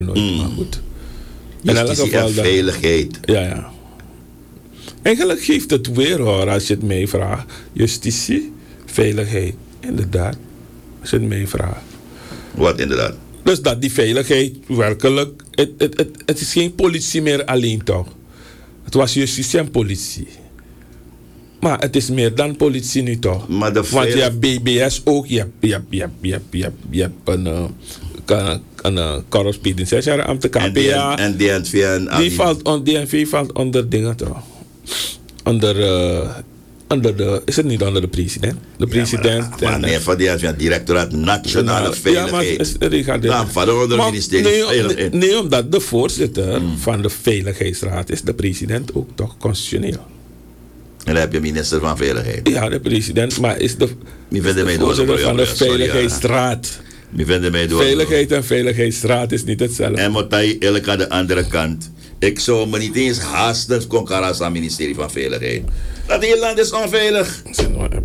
nooit, maar goed. Justitie en veiligheid. Ja. Eigenlijk geeft het weer hoor, als je het meevraagt. Justitie, veiligheid. Inderdaad, als je het meevraagt. Wat inderdaad? Dus dat die veiligheid werkelijk... Het is geen politie meer alleen toch? Het was justitie en politie. Maar het is meer dan politie nu toch? Maar de want je hebt BBS ook, je hebt een correspondentieambte KPA. En DNV DNV valt onder dingen toch? Onder de... Is het niet onder de president? De president. Maar nee, van DNV, Directoraat Nationale Veiligheid. Ja, maar van onder het ministerie Veiligheid. Nee, omdat de voorzitter van de Veiligheidsraad is de president ook toch constitutioneel. En dan heb je minister van Veiligheid. Ja, de president, maar is de voorzitter van de Veiligheidsraad. Veiligheid en Veiligheidsraad is niet hetzelfde. En moet hij eerlijk aan de andere kant. Ik zou me niet eens haasten concurrentie aan het ministerie van Veiligheid. Dat hele land is onveilig. Ik doe het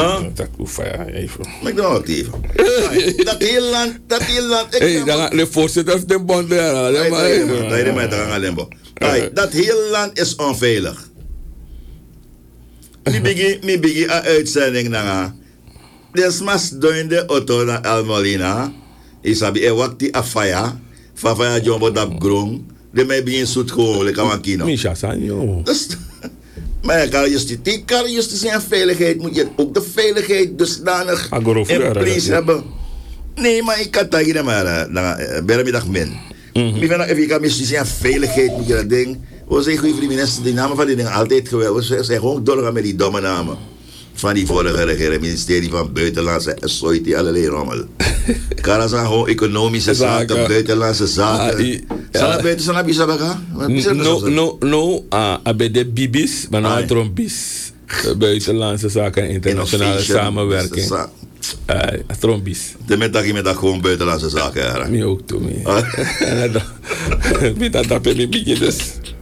even. Dat hele land. De voorzitter van de bond. Dat hele land is onveilig. Mi bigi a uitzending na. Des mas doinde auto na El Molina. Isabi wakti afaya. Fafaya jombo dap grong. De mij begin zoet gewoon, lekker aan kino. Misha Sanjo. Maar kan justitie en veiligheid moet je ook de veiligheid dusdanig in place hebben. Nee, maar ik kan het hier maar bermiddag min. Ik vind dat even justitie en veiligheid moet je dat ding. We zijn goede minister, die namen van die dingen altijd geweldig. We zijn gewoon doorgaan met die domme namen. Van die vorige regering, ministerie van Buitenlandse en zoiets, die allerlei rommel. Kan zijn gewoon economische zaken, buitenlandse zaken. Zal dat zijn abis hebben? No, abede bibis, maar nou trombis. Buitenlandse zaken en internationale samenwerking. Trombis. De met dat gewoon buitenlandse zaken, ja. Mi ook toe, mi. Met dat heb ik dus.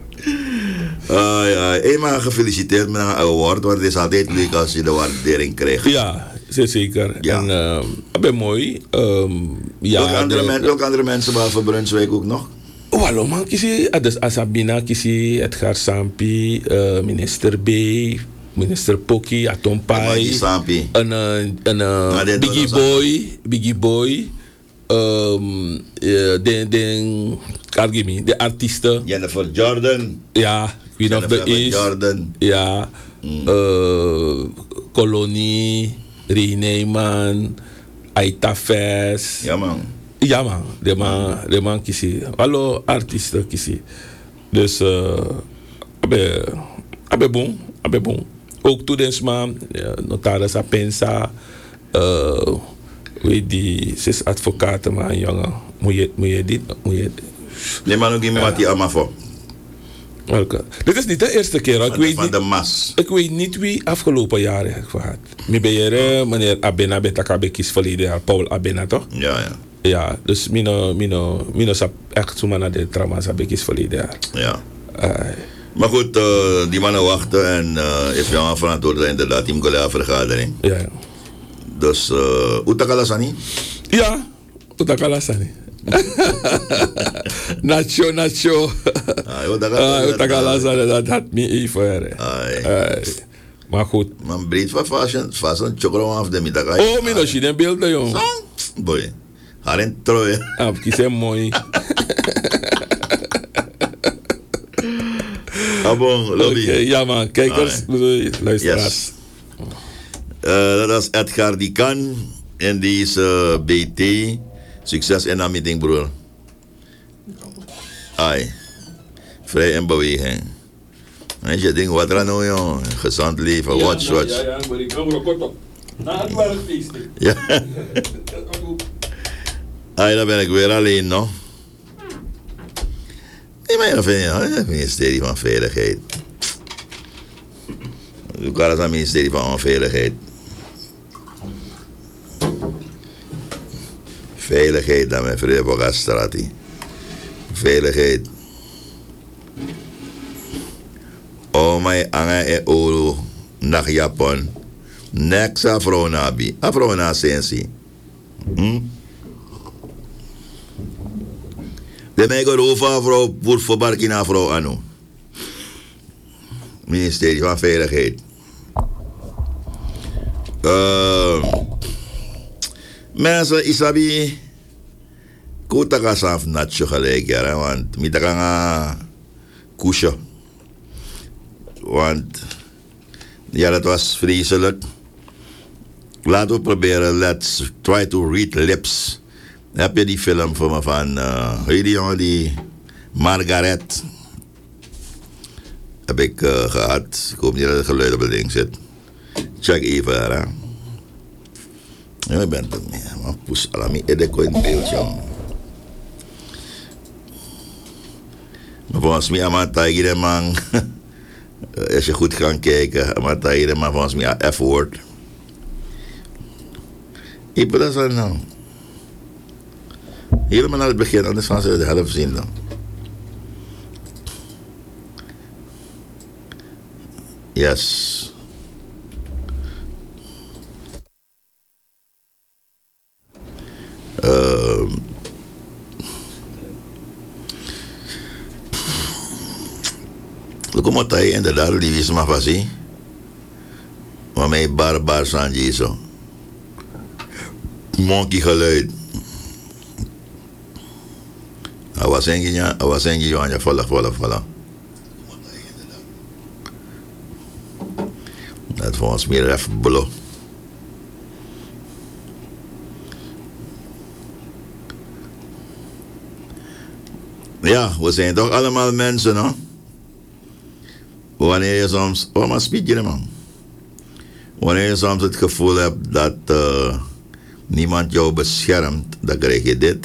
Eenmaal gefeliciteerd met een award, want het is altijd leuk als je de waardering krijgt. Ja, zeker. Ja. En dat is mooi. Welke andere mensen behalve Brunswijk ook nog? Wallo man, dus Asabina, Edgar Sampi, minister B, minister Poki, Atompai, Biggie Boy, de artiesten. Jennifer Jordan. Ja, Queen of the East. Jordan. Ja. Kolonie, Rineyman, Aita Fes. Ja man. Ja man, de man kiezen. Hallo artiesten kiezen. Dus abe bon. Ook toedensman, notaris Apensa, weet die, zes advocaten maar jongen. Moet je dit? Nee maar nog niet wat die allemaal voor. Welke? Dit is niet de eerste keer. Ik weet niet wie afgelopen jaren heeft gehad. Meneer Abena Betakabe kies verleden jaar, Paul Abena toch? Ja. Ja, dus mino sap echt zo naar de trauma's heb ik is verleden jaar. Ja. Maar goed, die mannen wachten en is wel verantwoordelijk inderdaad die vergadering. Ja. Dus, Utakalasani? Ja, Utakalasani. Nacho. Utakalasani, dat had me even. Maar goed. Man breed van vast een chokro af de middag. Oh, mino, zie je beeld, jong. Boy. Haren troje. Kies hem mooi. Abon, lobby. Okay, ja man, kijkers, luisteraars. Yes. Dat is Edgar Dikan en die is BT. Succes in dat meeting, broer. Ai. Vrij in beweging. En je denkt, wat er nou, joh? Gezond leven, watch. Ja, maar ik kan er kort op. Na het werkfeest. Ja. Ai, dan ben ik weer alleen, no? Nee, maar je vindt, ja, het ministerie van Veiligheid. Hoe kan het aan het ministerie van Onveiligheid? Veiligheid, dan mijn vriend Bogastrati. Veiligheid. Oh, mijn anga e oro naar Japan. Next afronabi. Afrona sensi. De mij geroven vrouw voor Burkina vrouw Anu. Ministerie van Veiligheid. Mensen, isabi, kutaka saf natje gelijk, ja, want mitaka nga kusje. Want, ja, dat was vreselijk. Laten we proberen, let's try to read lips. Heb je die film voor me van, hoe die jongen, die Margaret? Heb ik gehad. Ik hoop niet dat het geluid op het ding zit. Check even, hè. Ja, ik ben het niet. Maar poes, alami, edeko in beeld, jongen. Maar volgens mij, Amatai, de man. Als je goed kan kijken, Amatai, de man, volgens mij, F-woord. Ik ben dat zo nou. Helemaal naar het begin, anders gaan ze de helft zien dan. Yes. Lokomotai inderdaad, die wist maar van zie. Maar mij barbar Sanji zo. Monkey geluid. Awasengi joanja, volla. Dat volgens mij even blauw. Ja, we zijn toch allemaal mensen, hoor. Wanneer je soms... Oh, maar speed je, man. Wanneer je soms het gevoel hebt dat niemand jou beschermt, dan krijg je dit.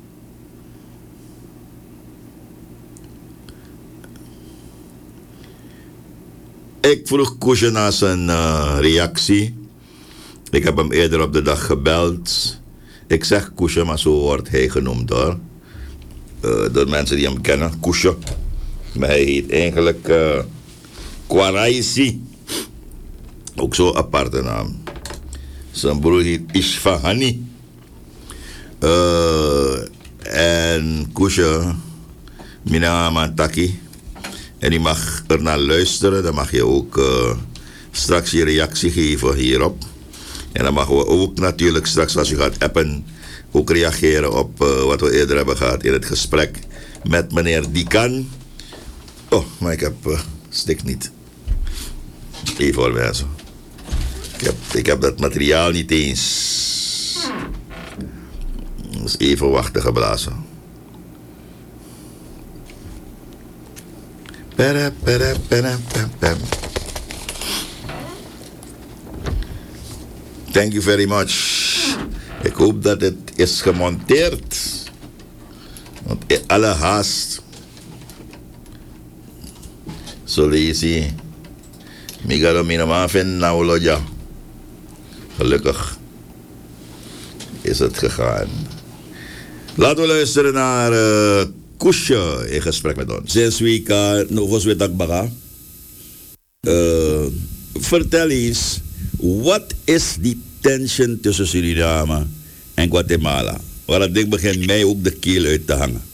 Ik vroeg Koesje naar zijn reactie. Ik heb hem eerder op de dag gebeld. Ik zeg Koesje, maar zo wordt hij genoemd hoor. Door mensen die hem kennen, Koesje. Maar hij heet eigenlijk Kwaraisi. Ook zo'n aparte naam. Zijn broer heet Isfahani. En Koesje, Minama Taki. En die mag er naar luisteren. Dan mag je ook straks je reactie geven hierop. En dan mogen we ook natuurlijk straks als je gaat appen ook reageren op wat we eerder hebben gehad in het gesprek met meneer Dikan. Oh, maar ik heb stik niet. Even voor mensen. Ik heb dat materiaal niet eens. Dus even wachten geblazen. Thank you very much. Ik hoop dat het is gemonteerd. Want in alle haast. Zo lees je. Migaro minamafin nauloja. Gelukkig is het gegaan. Laten we luisteren naar Koesje in gesprek met ons. 6 weken Novos Wetakbaga. Vertel eens, wat is die tension tussen Suriname en Guatemala? Waar dat ding begint mij ook de keel uit te hangen.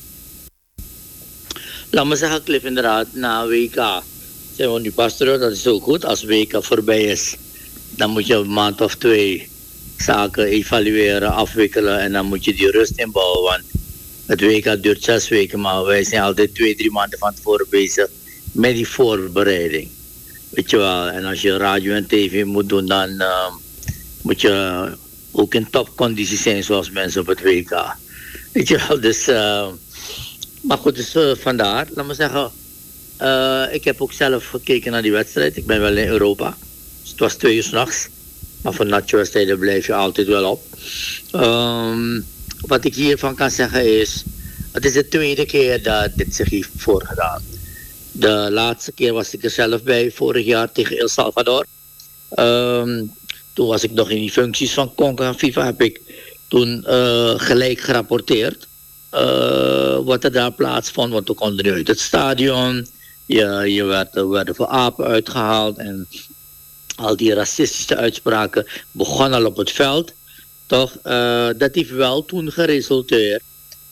Laat me zeggen, Cliff, inderdaad, na WK zijn we nu pas terug. Dat is ook goed. Als WK voorbij is, dan moet je een maand of 2 zaken evalueren, afwikkelen en dan moet je die rust inbouwen. Want het WK duurt 6 weken, maar wij zijn altijd 2-3 maanden van tevoren bezig met die voorbereiding. Weet je wel, en als je radio en tv moet doen, dan moet je ook in topconditie zijn zoals mensen op het WK. Weet je wel, dus... maar goed, dus vandaar, laat me zeggen, ik heb ook zelf gekeken naar die wedstrijd. Ik ben wel in Europa. Dus het was 2 uur 's nachts. Maar voor natje-wedstrijden blijf je altijd wel op. Wat ik hiervan kan zeggen is, het is de tweede keer dat dit zich heeft voorgedaan. De laatste keer was ik er zelf bij, vorig jaar tegen El Salvador. Toen was ik nog in die functies van Conca en FIFA, heb ik toen gelijk gerapporteerd. Wat er daar plaatsvond, want toen konden we uit het stadion. Je werden voor apen uitgehaald en al die racistische uitspraken begonnen al op het veld. Toch, dat heeft wel toen geresulteerd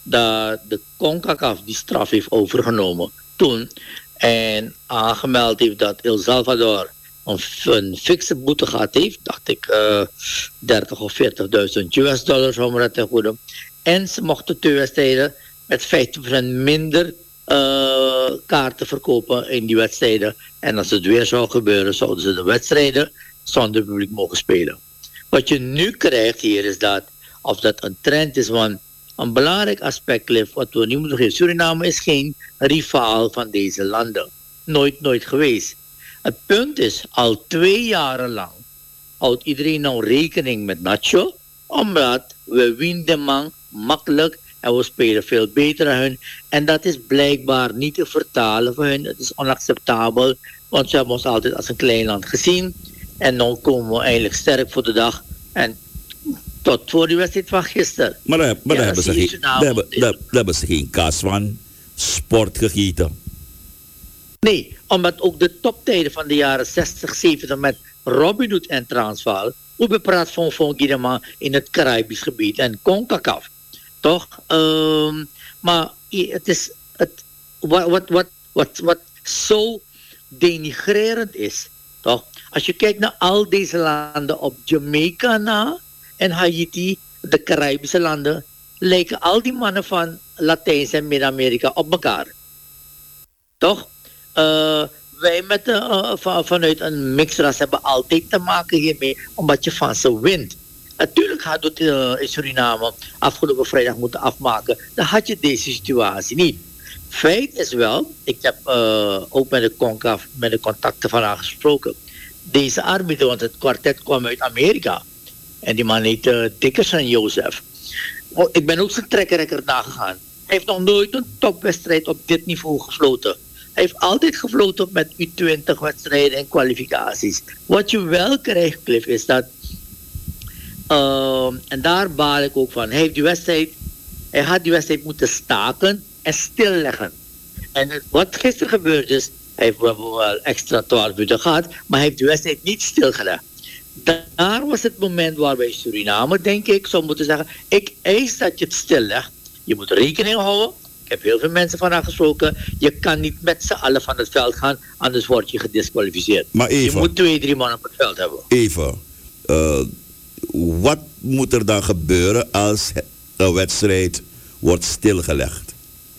dat de CONCACAF die straf heeft overgenomen toen en aangemeld heeft dat El Salvador een fikse boete gehad heeft, dacht ik 30 of 40.000 US$, om dat te goeden. En ze mochten 2 wedstrijden met 50% minder kaarten verkopen in die wedstrijden. En als het weer zou gebeuren, zouden ze de wedstrijden zonder publiek mogen spelen. Wat je nu krijgt hier is dat, of dat een trend is, want een belangrijk aspect, Cliff, wat we nu moeten geven. Suriname is geen rivaal van deze landen. Nooit geweest. Het punt is, al 2 jaren lang houdt iedereen nou rekening met Nacho, omdat we winnen man makkelijk en we spelen veel beter dan hun. En dat is blijkbaar niet te vertalen voor hun. Het is onacceptabel, want ze hebben ons altijd als een klein land gezien. En nu komen we eigenlijk sterk voor de dag. En tot voor die wedstrijd van gisteren. Maar daar hebben ze geen kaas van sport gegeten. Nee, omdat ook de toptijden van de jaren 60, 70 met Robin Hood en Transvaal, hoe we praten van Guinema in het Caribisch gebied en CONCACAF. Toch? Maar het is wat zo denigrerend is. Toch? Als je kijkt naar al deze landen op Jamaica na en Haiti, de Caribische landen, lijken al die mannen van Latijns- en Midden-Amerika op elkaar. Toch? Wij vanuit een mixras hebben altijd te maken hiermee, omdat je van ze wint. Natuurlijk had het in Suriname afgelopen vrijdag moeten afmaken. Dan had je deze situatie niet. Feit is wel, ik heb ook met de CONCACAF, met de contacten van haar gesproken. Deze arbiter, want het kwartet kwam uit Amerika. En die man heet Dickerson Joseph. Ik ben ook zijn trekkerrecord nagegaan. Hij heeft nog nooit een topwedstrijd op dit niveau gefloten. Hij heeft altijd gefloten met U20-wedstrijden en kwalificaties. Wat je wel krijgt, Cliff, is dat... en daar baal ik ook van. Hij had die wedstrijd moeten staken en stilleggen. En wat gisteren gebeurd is... Hij heeft wel extra 12 minuten gehad, maar hij heeft de wedstrijd niet stilgelegd. Daar was het moment waarbij Suriname, denk ik, zou moeten zeggen... Ik eis dat je het stillegt. Je moet rekening houden. Ik heb heel veel mensen van haar gesproken. Je kan niet met z'n allen van het veld gaan, anders word je gedisqualificeerd. Maar even, je moet 2-3 man op het veld hebben. Even, wat moet er dan gebeuren als een wedstrijd wordt stilgelegd?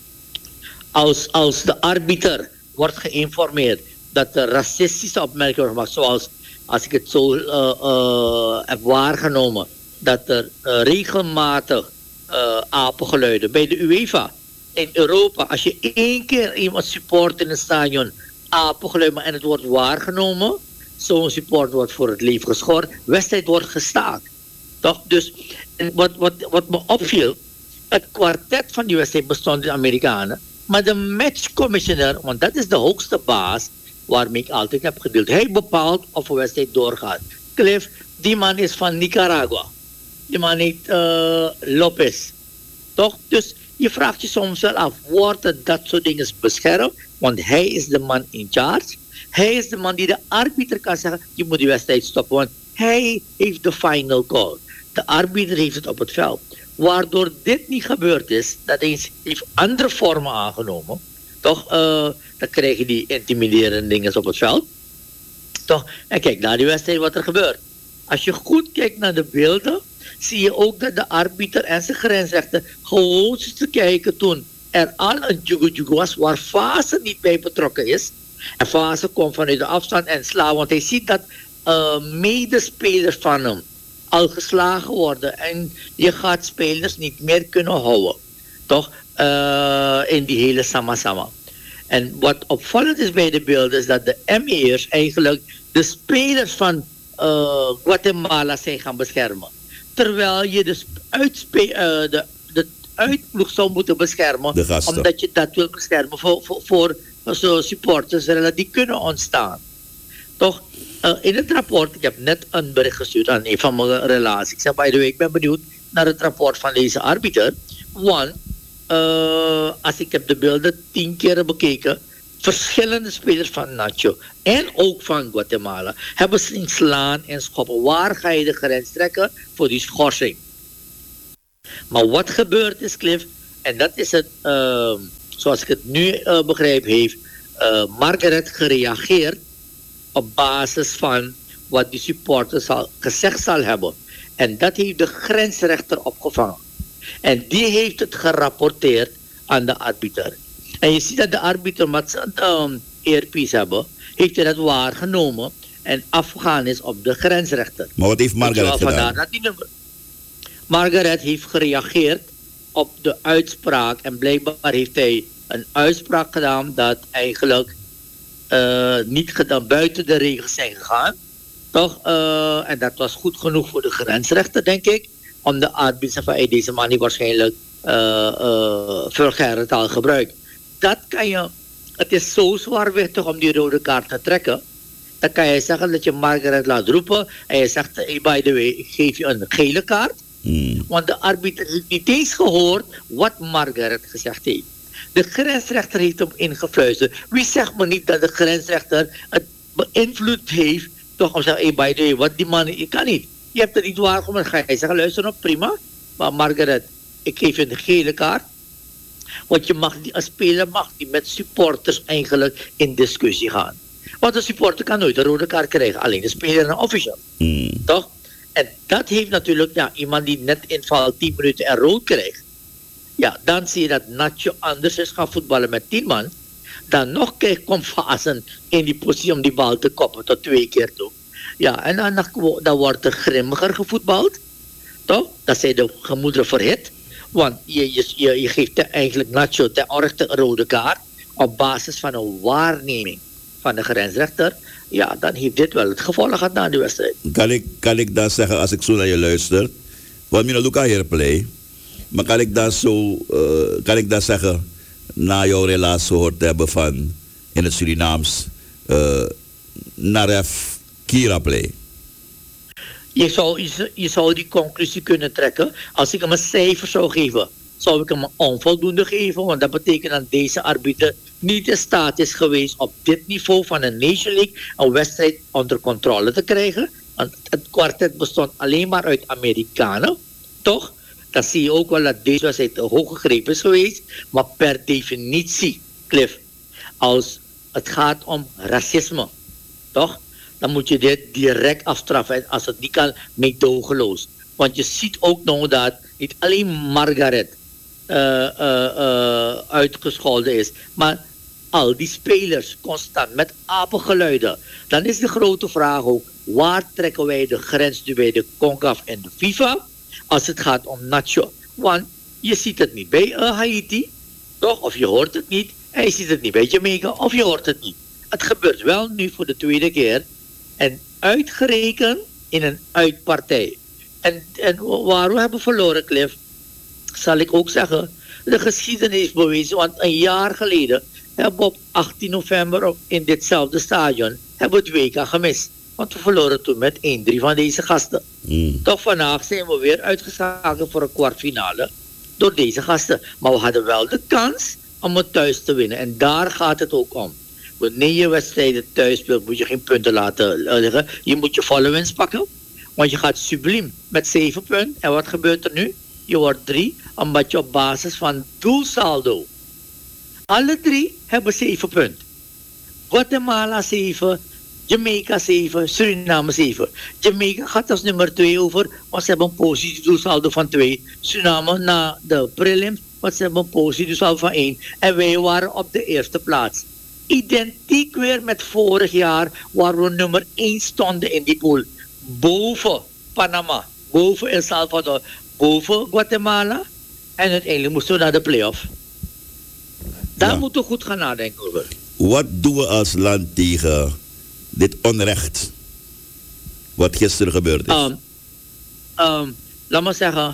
Als de arbiter wordt geïnformeerd dat er racistische opmerkingen worden gemaakt, zoals, als ik het zo heb waargenomen, dat er regelmatig apengeluiden bij de UEFA in Europa, als je 1 keer iemand support in een stadion, apengeluiden, en het wordt waargenomen, zo'n support wordt voor het leven geschort, wedstrijd wordt gestaakt. Toch? Dus wat me opviel, het kwartet van die wedstrijd bestond uit Amerikanen, maar de matchcommissioner, want dat is de hoogste baas waarmee ik altijd heb gedeeld, hij bepaalt of een wedstrijd doorgaat. Cliff, die man is van Nicaragua. Die man heet Lopez. Toch? Dus je vraagt je soms wel af, worden dat soort dingen beschermd? Want hij is de man in charge. Hij is de man die de arbiter kan zeggen, je moet die wedstrijd stoppen. Want hij heeft de final call. De arbiter heeft het op het veld. Waardoor dit niet gebeurd is, dat heeft andere vormen aangenomen. Toch, dan krijg je die intimiderende dingen op het veld. Toch, en kijk naar die wedstrijd wat er gebeurt. Als je goed kijkt naar de beelden, zie je ook dat de arbiter en zijn grensrechter gewoon te kijken toen er al een jugu was waar Fase niet bij betrokken is. En Fase komt vanuit de afstand en slaat, want hij ziet dat medespelers van hem al geslagen worden en je gaat spelers niet meer kunnen houden. Toch? In die hele sama-sama. En wat opvallend is bij de beelden is dat de ME'ers eigenlijk de spelers van Guatemala zijn gaan beschermen. Terwijl je de uitploeg zou moeten beschermen, omdat je dat wil beschermen voor supporters die kunnen ontstaan. Toch? In het rapport, ik heb net een bericht gestuurd aan een van mijn relaties. Ik zei, by the way, ik ben benieuwd naar het rapport van deze arbiter. Want als ik heb de beelden 10 keer bekeken, verschillende spelers van Nacho en ook van Guatemala hebben zien slaan en schoppen. Waar ga je de grens trekken voor die schorsing? Maar wat gebeurt is, Cliff, En dat is het, zoals ik het nu begrijp, heeft Margaret gereageerd op basis van wat de supporters gezegd zal hebben. En dat heeft de grensrechter opgevangen. En die heeft het gerapporteerd aan de arbiter. En je ziet dat de arbiter met zijn earpiece hebben, heeft hij dat waargenomen en afgegaan is op de grensrechter. Maar wat heeft Margaret gedaan? Margaret heeft gereageerd op de uitspraak en blijkbaar heeft hij een uitspraak gedaan dat eigenlijk niet gedaan, buiten de regels zijn gegaan. Toch? En dat was goed genoeg voor de grensrechter, denk ik, om de arbiter van deze man die waarschijnlijk vulgaire taal gebruikt. Dat kan je, het is zo zwaarwichtig om die rode kaart te trekken. Dan kan je zeggen dat je Margaret laat roepen en je zegt, hey, by the way, ik geef je een gele kaart. Want de arbiter heeft niet eens gehoord wat Margaret gezegd heeft. De grensrechter heeft hem ingefluisterd. Wie zegt me niet dat de grensrechter het beïnvloed heeft, toch om te zeggen, hey, by the way, wat die man, je kan niet. Je hebt het niet waargenomen. Dan ga je zeggen, luister nou, prima. Maar Margaret, ik geef je een gele kaart. Want je mag een speler mag die met supporters eigenlijk in discussie gaan. Want een supporter kan nooit een rode kaart krijgen. Alleen de speler en een official. Toch? En dat heeft natuurlijk iemand die net invalt 10 minuten en rood krijgt. Ja, dan zie je dat Nacho anders is gaan voetballen met 10 man. Dan nog komt Vazen in die positie om die bal te koppen tot 2 keer toe. Ja, en dan wordt er grimmiger gevoetbald. Toch? Dat zijn de gemoederen verhit. Want je geeft eigenlijk Nacho ten onrechte een rode kaart op basis van een waarneming van de grensrechter. Ja, dan heeft dit wel het gevolg gehad na de wedstrijd. Kan ik dan zeggen, als ik zo naar je luister, want Mina Luca hier play, maar kan ik dan zeggen, na jouw relatie gehoord hebben van in het Surinaams, Naref Kira play? Je zou die conclusie kunnen trekken. Als ik hem een cijfer zou geven, zou ik hem een onvoldoende geven. Want dat betekent dat deze arbiter niet in staat is geweest op dit niveau van een Nation League een wedstrijd onder controle te krijgen. Want het kwartet bestond alleen maar uit Amerikanen. Toch? Dan zie je ook wel dat deze wedstrijd te hoog gegrepen is geweest. Maar per definitie, Cliff, als het gaat om racisme, toch? Dan moet je dit direct afstraffen. En als het niet kan, meedogenloos. Want je ziet ook nog dat niet alleen Margaret uitgescholden is, maar al die spelers constant met apengeluiden. Dan is de grote vraag ook, waar trekken wij de grens nu bij de CONCACAF en de FIFA als het gaat om Nacho? Want je ziet het niet bij Haiti, toch? Of je hoort het niet. En je ziet het niet bij Jamaica, of je hoort het niet. Het gebeurt wel nu voor de tweede keer. En uitgerekend in een uitpartij. En waar we hebben verloren, Cliff, zal ik ook zeggen, de geschiedenis bewezen. Want een jaar geleden hebben we op 18 november in ditzelfde stadion hebben we het WK gemist. Want we verloren toen met 1-3 van deze gasten. Toch vandaag zijn we weer uitgeschakeld voor een kwartfinale door deze gasten. Maar we hadden wel de kans om het thuis te winnen. En daar gaat het ook om. Wanneer je wedstrijden thuis speelt, moet je geen punten laten liggen. Je moet je volle winst pakken. Want je gaat subliem met 7 punten. En wat gebeurt er nu? Je wordt 3, omdat je op basis van doelsaldo. Alle 3 hebben 7 punten. Guatemala 7, Jamaica 7, Suriname 7. Jamaica gaat als nummer 2 over, want ze hebben een positief doelsaldo van 2. Suriname na de prelims, want ze hebben een positief doelsaldo van 1. En wij waren op de eerste plaats. Identiek weer met vorig jaar, waar we nummer 1 stonden in die pool. Boven Panama, boven El Salvador, boven Guatemala. En uiteindelijk moesten we naar de play-off. Daar moeten we goed gaan nadenken over. Wat doen we als land tegen dit onrecht wat gisteren gebeurd is? Laat maar zeggen,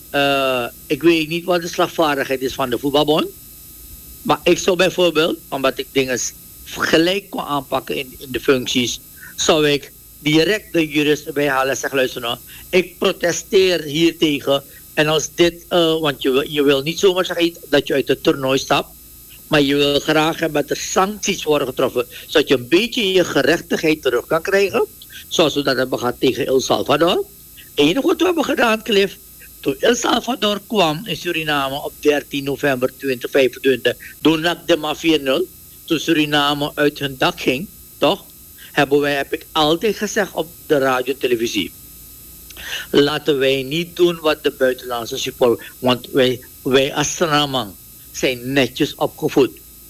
ik weet niet wat de slagvaardigheid is van de voetbalbond. Maar ik zou bijvoorbeeld, omdat ik dingen gelijk kon aanpakken in de functies, zou ik direct de juristen bijhalen en zeggen, luister nou, ik protesteer hiertegen. En als dit, want je wil niet zomaar zeggen dat je uit het toernooi stapt, maar je wil graag hebben dat er sancties worden getroffen, zodat je een beetje je gerechtigheid terug kan krijgen, zoals we dat hebben gehad tegen El Salvador. Het enige wat we hebben gedaan, Cliff, Toen El Salvador kwam in Suriname op 13 november 2025, toen nakte maar 4-0. Toen Suriname uit hun dak ging, toch? Heb ik altijd gezegd op de radio en televisie. Laten wij niet doen wat de buitenlandse support. Want wij als Suriname zijn netjes opgevoed.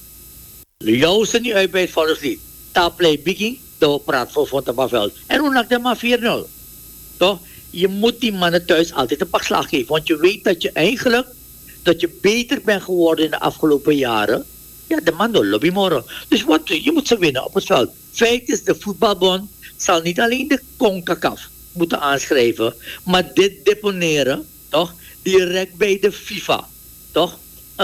Jou ze niet uit bij het volkslied. Daar play bigging, daar praat voor Van Tabaveld. En hoe nakte maar 4-0. Toch? Je moet die mannen thuis altijd een pak slag geven. Want je weet dat je eigenlijk beter bent geworden in de afgelopen jaren. Ja, de man door lobby morgen. Dus je moet ze winnen op het veld. Feit is, de voetbalbond zal niet alleen de CONCACAF moeten aanschrijven, maar dit deponeren, toch? Direct bij de FIFA, toch?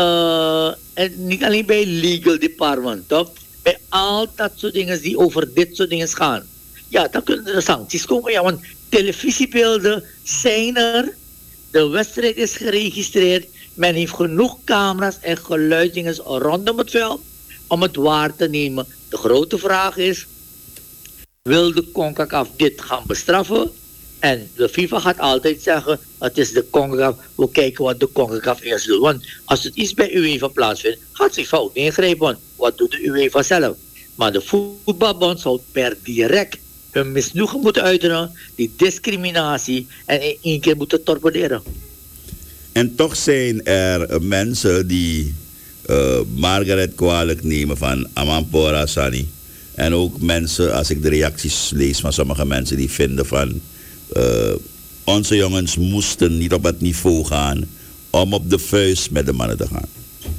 En niet alleen bij legal department, toch? Bij al dat soort dingen die over dit soort dingen gaan. Ja, dan kunnen er sancties komen. Ja, want televisiebeelden zijn er. De wedstrijd is geregistreerd. Men heeft genoeg camera's en geluidsdingen rondom het veld om het waar te nemen. De grote vraag is, wil de CONCACAF dit gaan bestraffen? En de FIFA gaat altijd zeggen, het is de CONCACAF, we kijken wat de CONCACAF eerst doet. Want als het iets bij UEFA plaatsvindt, gaat FIFA ook ingrijpen. Want wat doet de UEFA zelf? Maar de voetbalbond zou per direct hun misnoegen moeten uiten, die discriminatie en in één keer moeten torpederen. En toch zijn er mensen die Margaret kwalijk nemen van Amampora Sani. En ook mensen, als ik de reacties lees van sommige mensen, die vinden van onze jongens moesten niet op het niveau gaan om op de vuist met de mannen te gaan.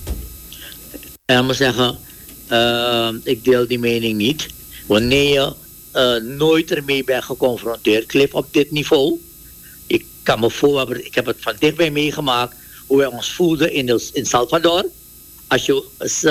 Ik moet zeggen, ik deel die mening niet. Wanneer je nooit ermee bent geconfronteerd, Cliff, op dit niveau. Ik kan me voorstellen, ik heb het van dichtbij meegemaakt, hoe wij ons voelden in Salvador. Als je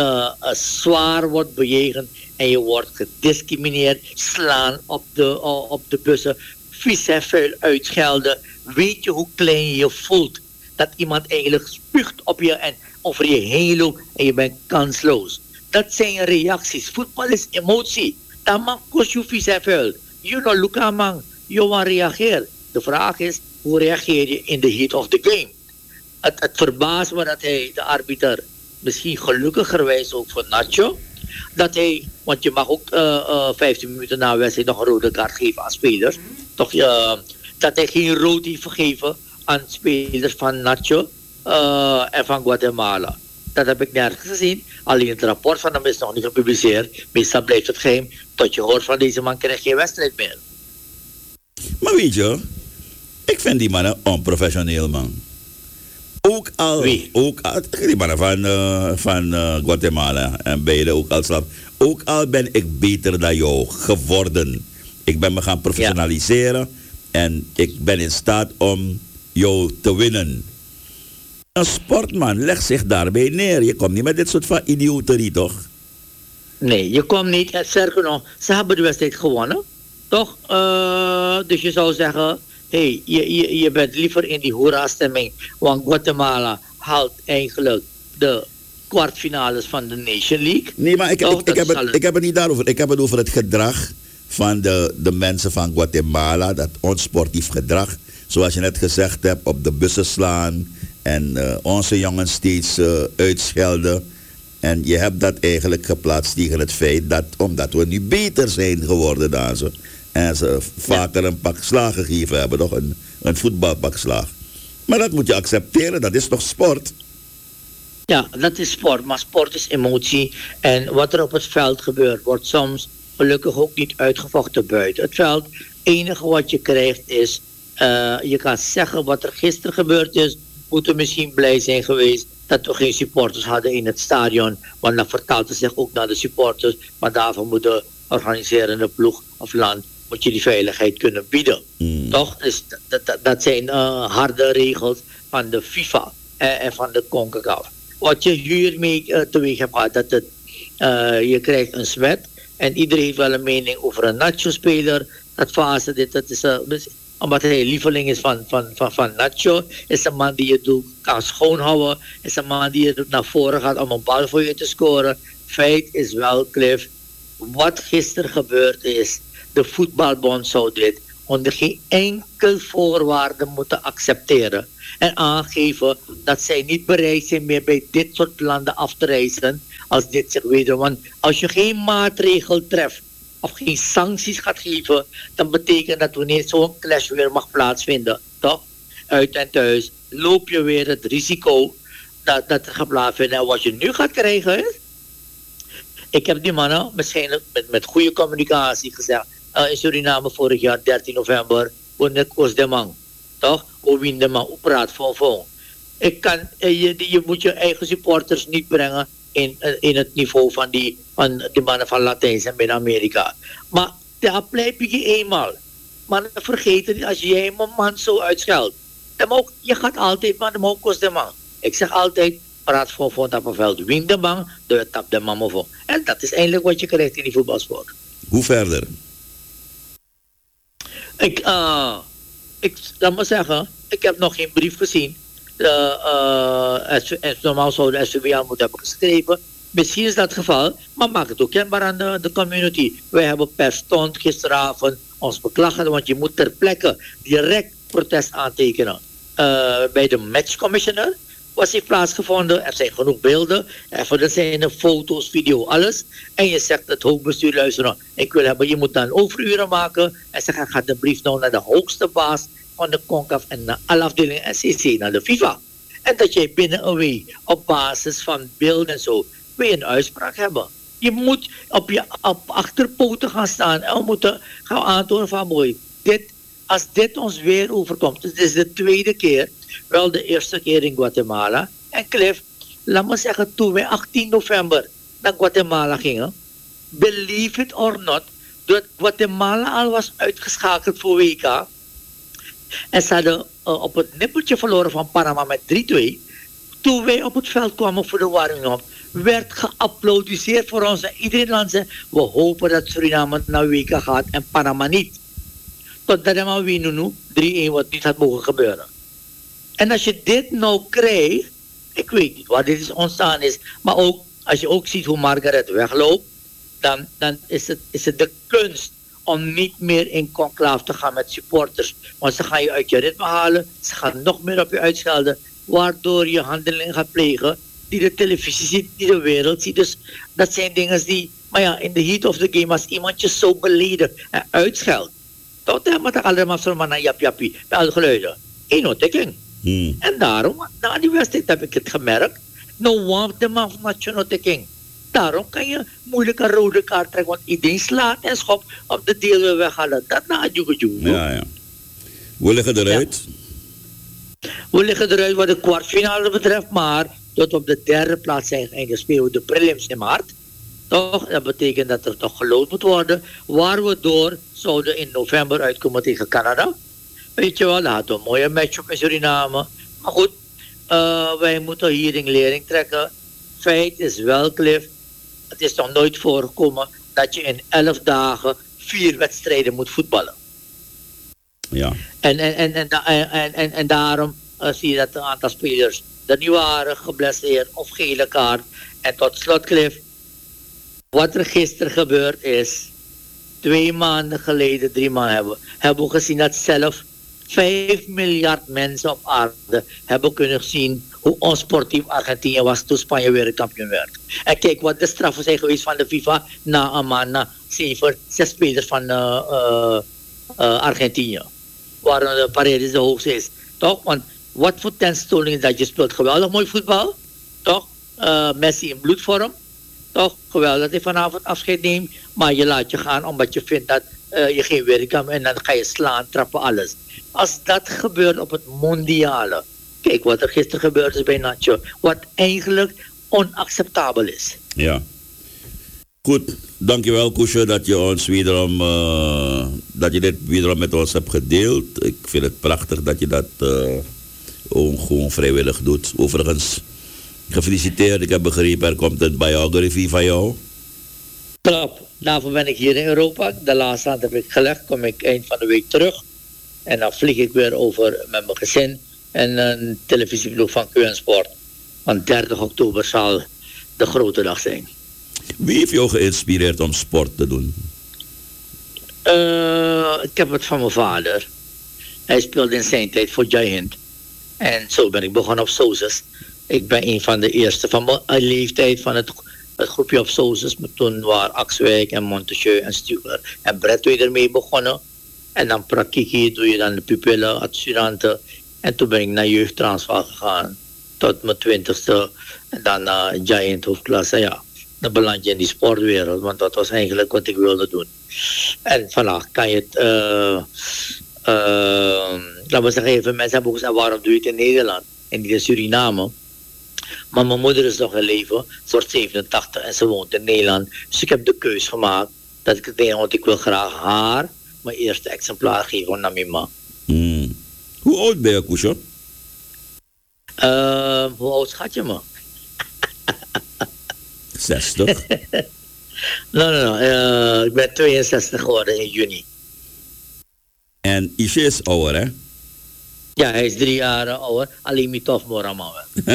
zwaar wordt bejegend en je wordt gediscrimineerd, slaan op de bussen, vies en vuil uitschelden. Weet je hoe klein je je voelt? Dat iemand eigenlijk spuugt op je en over je heen loopt en je bent kansloos. Dat zijn reacties. Voetbal is emotie. Dat mag kost je vies en vuil. You know, Luca man, je reageert. De vraag is, hoe reageer je in the heat of the game? Het verbaast me dat hij, de arbiter, misschien gelukkigerwijs ook voor Nacho, dat hij, want je mag ook 15 minuten na wedstrijd nog een rode kaart geven aan spelers. Toch, dat hij geen rood heeft gegeven aan spelers van Nacho en van Guatemala. Dat heb ik nergens gezien. Alleen het rapport van hem is nog niet gepubliceerd. Meestal blijft het geheim. Tot je hoort van deze man krijg je geen wedstrijd meer. Maar weet je, ik vind die mannen onprofessioneel, man. Ook al die mannen van Guatemala en beide ook al slap. Ook al ben ik beter dan jou geworden. Ik ben me gaan professionaliseren en ik ben in staat om jou te winnen. Een sportman legt zich daarbij neer. Je komt niet met dit soort van idioterie, toch? Nee, je komt niet. Sterker nog, ze hebben de wedstrijd gewonnen. Toch? Dus je zou zeggen, hey, je bent liever in die hoera-stemming. Want Guatemala haalt eigenlijk de kwartfinales van de Nation League. Nee, maar ik heb het niet daarover. Ik heb het over het gedrag van de mensen van Guatemala. Dat onsportief gedrag. Zoals je net gezegd hebt, op de bussen slaan. En onze jongens steeds uitschelden. En je hebt dat eigenlijk geplaatst tegen het feit dat, omdat we nu beter zijn geworden dan ze. En ze vaker een pak slagen gegeven hebben, toch? Een voetbalpak slaag. Maar dat moet je accepteren, dat is toch sport? Ja, dat is sport, maar sport is emotie. En wat er op het veld gebeurt, wordt soms gelukkig ook niet uitgevochten buiten het veld. Het enige wat je krijgt is, je kan zeggen wat er gisteren gebeurd is, moeten misschien blij zijn geweest dat we geen supporters hadden in het stadion. Want dan vertaalt het zich ook naar de supporters. Maar daarvoor moet de organiserende ploeg of land moet je die veiligheid kunnen bieden. Toch? Dus dat zijn harde regels van de FIFA en van de CONCACAF. Wat je hiermee teweeg hebt gehad, dat je krijgt een zwet en iedereen heeft wel een mening over een Nacho-speler. Dat fase, dat is omdat hij lieveling is van Nacho, is een man die je doel kan schoonhouden, is een man die je naar voren gaat om een bal voor je te scoren. Feit is wel, Cliff, wat gisteren gebeurd is, de voetbalbond zou dit onder geen enkel voorwaarde moeten accepteren en aangeven dat zij niet bereid zijn meer bij dit soort landen af te reizen als dit zich wederom. Want als je geen maatregel treft of geen sancties gaat geven, dan betekent dat wanneer zo'n clash weer mag plaatsvinden, toch? Uit en thuis, loop je weer het risico dat het gaat plaatsvinden. En wat je nu gaat krijgen is, ik heb die mannen misschien met goede communicatie gezegd, in Suriname vorig jaar, 13 november, wanneer koos de man, toch? Hoe win de man, hoe praat van. Je moet je eigen supporters niet brengen in het niveau van die mannen van Latijns en Midden-Amerika. Maar daar blijf je eenmaal. Maar vergeet het niet, als jij een man zo uitscheldt, je gaat altijd, maar de man kost de man. Ik zeg altijd, praat van op een veld, win de man, door tap de man voor. En dat is eigenlijk wat je krijgt in die voetbalsport. Hoe verder? Laat me zeggen, ik heb nog geen brief gezien. Normaal zou de SVBA moeten hebben geschreven. Misschien is dat het geval, maar maak het ook kenbaar aan de community. Wij hebben per stond gisteravond ons beklagen, want je moet ter plekke direct protest aantekenen. Bij de matchcommissioner was heeft plaatsgevonden. Er zijn genoeg beelden. Er zijn foto's, video, alles. En je zegt het hoofdbestuur, luisteren. Ik wil hebben, je moet dan overuren maken. En ze gaat de brief nou naar de hoogste baas van de CONCACAF en naar alle afdelingen SCC, naar de FIFA. En dat jij binnen een week op basis van beelden en zo weer een uitspraak hebben. Je moet op achterpoten gaan staan en we moeten gaan aantonen van mooi. Als dit ons weer overkomt, het is de tweede keer, wel de eerste keer in Guatemala. En Cliff, laat me zeggen, toen wij 18 november naar Guatemala gingen, believe it or not, dat Guatemala al was uitgeschakeld voor WK. En ze hadden op het nippertje verloren van Panama met 3-2. Toen wij op het veld kwamen voor de warming-up, werd geapplaudiseerd voor ons. En iedereen land zei, we hopen dat Suriname naar WK gaat en Panama niet. Totdat we maar winnen nu, 3-1, wat niet had mogen gebeuren. En als je dit nou krijgt, ik weet niet waar dit is ontstaan is, maar ook als je ook ziet hoe Margaret wegloopt, dan is het de kunst om niet meer in conclave te gaan met supporters. Want ze gaan je uit je ritme halen, ze gaan nog meer op je uitschelden, waardoor je handelingen gaat plegen die de televisie ziet, die de wereld ziet. Dus dat zijn dingen die, maar ja, in the heat of the game, als iemand je zo beledigt en uitscheldt, tot hij met allemaal zo maar naar jappie, met alle geluiden. Inotekking. En daarom, na die wedstrijd heb ik het gemerkt, no one de man van National King. Daarom kan je moeilijk een rode kaart trekken, want iedereen slaat en schop op de deel weer weghalen. Dat na Jugojugo. Ja. We liggen eruit. Ja. We liggen eruit wat de kwartfinale betreft, maar tot op de derde plaats zijn geëindigd, spelen we de prelims in maart. Toch? Dat betekent dat er toch gelood moet worden, waar we door zouden in november uitkomen tegen Canada. Weet je wel, daar hadden we een mooie match op in Suriname. Maar goed, wij moeten hier in lering trekken. Feit is wel, Cliff, het is nog nooit voorgekomen dat je in 11 dagen 4 wedstrijden moet voetballen. Ja. En daarom zie je dat een aantal spelers er niet waren, geblesseerd of gele kaart. En tot slot, Cliff, wat er gisteren gebeurd is, 2 maanden geleden, 3 maanden hebben we gezien dat zelf 5 miljard mensen op aarde hebben kunnen zien hoe onsportief Argentinië was toen Spanje weer kampioen werd. En kijk wat de straffen zijn geweest van de FIFA na een maand, na 6 spelers van Argentinië. Waar de Paredes de hoogste is. Toch? Want wat voor tentoning is dat je speelt? Geweldig mooi voetbal. Toch? Messi in bloedvorm. Toch? Geweldig dat hij vanavond afscheid neemt. Maar je laat je gaan omdat je vindt dat je geen werk kan en dan ga je slaan, trappen, alles. Als dat gebeurt op het mondiale, kijk wat er gisteren gebeurd is bij Nacho, wat eigenlijk onacceptabel is. Ja. Goed, dankjewel Koesje dat je ons wederom, dat je dit wederom met ons hebt gedeeld. Ik vind het prachtig dat je dat gewoon vrijwillig doet. Overigens, gefeliciteerd, ik heb begrepen, er komt een biography van jou. Klopt, daarvoor ben ik hier in Europa. De laatste hand heb ik gelegd, kom ik eind van de week terug. En dan vlieg ik weer over met mijn gezin en een televisieploeg van QN Sport. Want 30 oktober zal de grote dag zijn. Wie heeft jou geïnspireerd om sport te doen? Ik heb het van mijn vader. Hij speelde in zijn tijd voor Giant. En zo ben ik begonnen op Sozes. Ik ben een van de eerste van mijn leeftijd van het groepje op Sozes. Toen waren Axwijk en Montesquieu en Stuger en Bredway ermee begonnen. En dan praktiek doe je dan de pupillen, adjudanten. En toen ben ik naar jeugdtransvaal gegaan. Tot mijn 20ste. En dan naar Giant hoofdklasse. Ja, dan beland je in die sportwereld. Want dat was eigenlijk wat ik wilde doen. En vandaag kan je het... laten we zeggen, even mensen hebben ook gezegd, waarom doe je het in Nederland en niet in Suriname? Maar mijn moeder is nog in leven, ze wordt 87 en ze woont in Nederland. Dus ik heb de keus gemaakt dat ik het deed, want ik wil graag haar mijn eerste exemplaar geven aan Namima. Hoe oud ben je, Kusho? Hoe oud schat je me? 60. Nee. Ik ben 62 geworden in juni. En Ishe is ouder, hè? Ja, hij is 3 jaar ouder. Alleen met tof morama.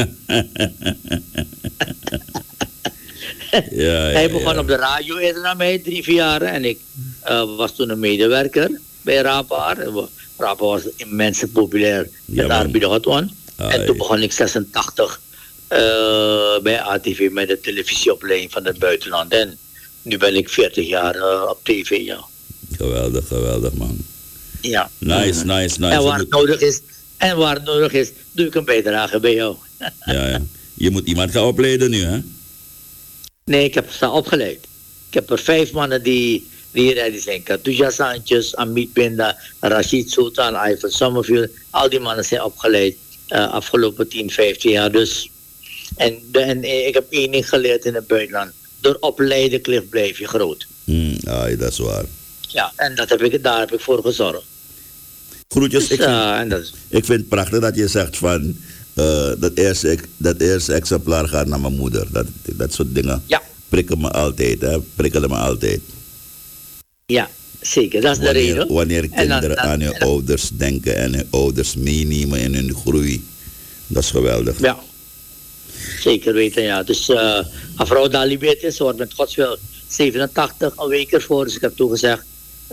Hij begon op de radio eerder naar mij, 3-4 jaar. En ik was toen een medewerker bij Rapaar. Rapaar was immens populair. En daar ben ik het. En toen begon ik 86 bij ATV met de televisieopleiding van het buitenland. En nu ben ik 40 jaar op tv, ja. Geweldig, man. Ja. Nice. En waar het nodig is, doe ik een bijdrage bij jou. Ja. Je moet iemand gaan opleiden nu, hè? Nee, ik heb ze opgeleid. Ik heb er 5 mannen die ready zijn. Katuja Sanchez, Amit Binda, Rashid Sultan, Ivan Sommerville. Al die mannen zijn opgeleid afgelopen 10, 15 jaar. Dus. En ik heb één ding geleerd in het buitenland. Door opleiden blijf je groot. Dat is waar. Ja, en daar heb ik voor gezorgd. Groetjes. Dus, ik vind het prachtig dat je zegt van dat eerste exemplaar gaat naar mijn moeder. Dat soort dingen prikkelen me altijd. Ja, zeker. Dat is de reden. Wanneer kinderen aan hun ouders denken en hun ouders meenemen in hun groei. Dat is geweldig. Ja, zeker weten, ja. Dus mevrouw Dalibet is, wordt met Gods wil 87 een week ervoor. Dus ik heb toegezegd,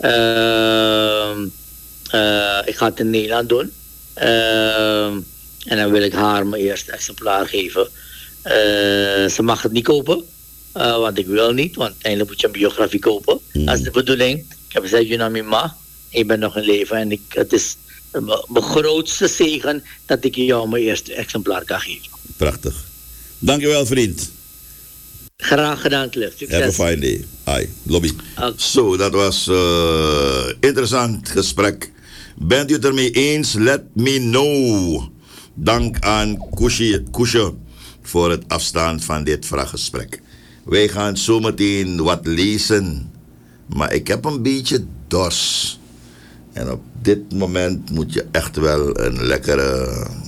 ik ga het in Nederland doen. En dan wil ik haar mijn eerste exemplaar geven. Ze mag het niet kopen. Want ik wil niet. Want uiteindelijk moet je een biografie kopen. Dat is de bedoeling. Ik heb gezegd, Junamima, ik ben nog in leven. En het is mijn grootste zegen dat ik jou mijn eerste exemplaar kan geven. Prachtig. Dankjewel, vriend. Graag gedaan, Cliff. Succes. Have a fine day. Hi, lobby. Zo, dat was interessant gesprek. Bent u het ermee eens? Let me know. Dank aan Kusje voor het afstaan van dit vraaggesprek. Wij gaan zometeen wat lezen. Maar ik heb een beetje dorst. En op dit moment moet je echt wel een lekkere